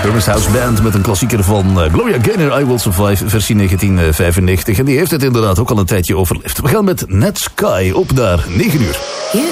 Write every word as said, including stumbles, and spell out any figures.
Hermes House Band met een klassieker van uh, Gloria Gaynor, I Will Survive, versie negentien vijfennegentig. En die heeft het inderdaad ook al een tijdje overleefd. We gaan met Nat Sky op naar negen uur. You